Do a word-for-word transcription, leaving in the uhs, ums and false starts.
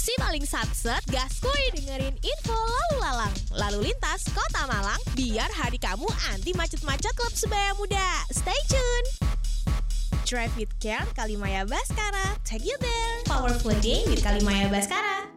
Si paling satset, gaskuy dengerin info lalu lalang, lalu lintas kota Malang, biar hari kamu anti macet-macet klub sebaya muda. Stay tune. Drive with Care, Kalimaya Baskara, take you there. Powerful day with Kalimaya Baskara.